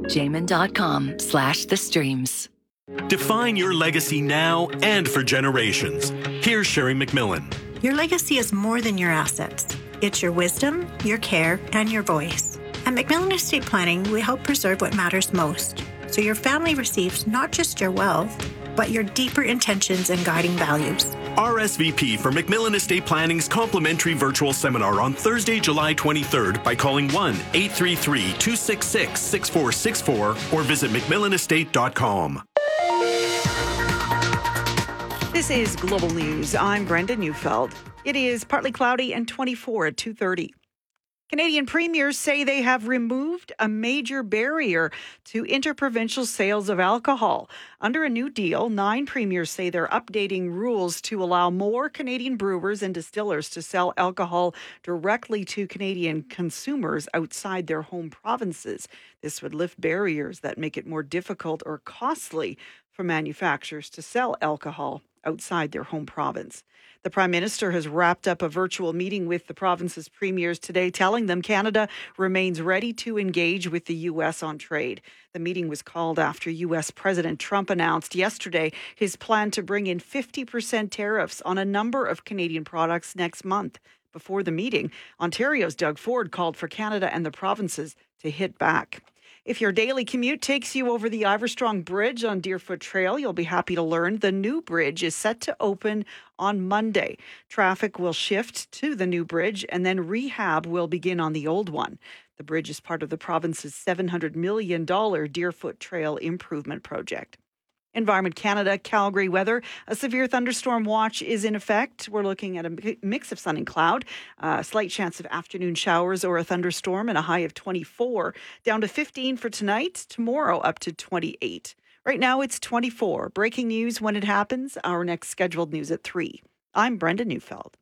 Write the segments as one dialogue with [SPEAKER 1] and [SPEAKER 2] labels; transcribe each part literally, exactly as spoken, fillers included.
[SPEAKER 1] jamin.com slash the streams.
[SPEAKER 2] Define your legacy now and for generations. Here's Sherry McMillan.
[SPEAKER 3] Your legacy is more than your assets. It's your wisdom, your care, and your voice. At McMillan Estate Planning, we help preserve what matters most, so your family receives not just your wealth, but your deeper intentions and guiding values.
[SPEAKER 2] R S V P for McMillan Estate Planning's complimentary virtual seminar on Thursday, July twenty-third by calling one eight three three, two six six, six four six four or visit mcmillan estate dot com.
[SPEAKER 4] This is Global News. I'm Brenda Neufeld. It is partly cloudy and twenty-four at two thirty. Canadian premiers say they have removed a major barrier to interprovincial sales of alcohol. Under a new deal, nine premiers say they're updating rules to allow more Canadian brewers and distillers to sell alcohol directly to Canadian consumers outside their home provinces. This would lift barriers that make it more difficult or costly for manufacturers to sell alcohol outside their home province. The Prime Minister has wrapped up a virtual meeting with the province's premiers today, telling them Canada remains ready to engage with the U S on trade. The meeting was called after U S President Trump announced yesterday his plan to bring in fifty percent tariffs on a number of Canadian products next month. Before the meeting, Ontario's Doug Ford called for Canada and the provinces to hit back. If your daily commute takes you over the Iverstrong Bridge on Deerfoot Trail, you'll be happy to learn the new bridge is set to open on Monday. Traffic will shift to the new bridge and then rehab will begin on the old one. The bridge is part of the province's seven hundred million dollars Deerfoot Trail Improvement Project. Environment Canada, Calgary weather. A severe thunderstorm watch is in effect. We're looking at a mix of sun and cloud, a slight chance of afternoon showers or a thunderstorm, and a high of twenty-four. Down to fifteen for tonight, tomorrow up to twenty-eight. Right now it's twenty-four. Breaking news when it happens. Our next scheduled news at three. I'm Brenda Neufeld.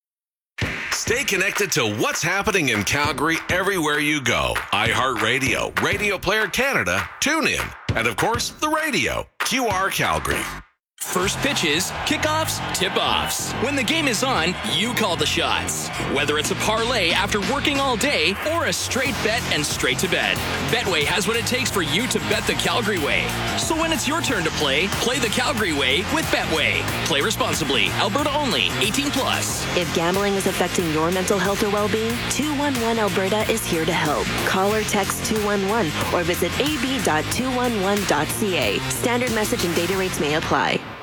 [SPEAKER 5] Stay connected to what's happening in Calgary everywhere you go. iHeartRadio, Radio Player Canada, TuneIn, and of course, the radio, Q R Calgary.
[SPEAKER 6] First pitches, kickoffs, tip-offs. When the game is on, you call the shots. Whether it's a parlay after working all day or a straight bet and straight to bed, Betway has what it takes for you to bet the Calgary way. So when it's your turn to play, play the Calgary way with Betway. Play responsibly. Alberta only. eighteen plus.
[SPEAKER 7] If gambling is affecting your mental health or well-being, two one one Alberta is here to help. Call or text two one one or visit a b dot two one one dot c a. Standard message and data rates may apply.